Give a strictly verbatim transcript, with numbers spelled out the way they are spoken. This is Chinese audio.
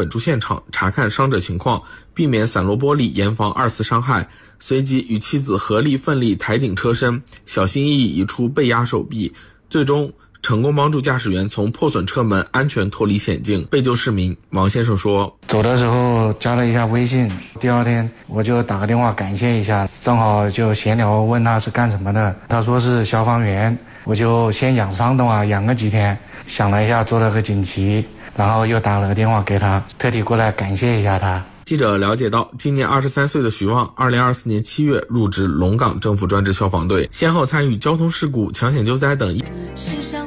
本住现场查看伤者情况，避免散落玻璃，严防二次伤害。随即与妻子合力奋力抬顶车身，小心翼翼移出被压手臂，最终成功帮助驾驶员从破损车门安全脱离险境。被救市民王先生说， 走的时候加了一下微信，第二天我就打个电话感谢一下，正好就闲聊问他是干什么的，他说是消防员，我就先养伤的话养个几天，想了一下做了个锦旗，然后又打了个电话给他，特地过来感谢一下他。 记者了解到，今年二十三岁的徐旺，二零二四年七月入职龙岗政府专职消防队，先后参与交通事故、抢险救灾等。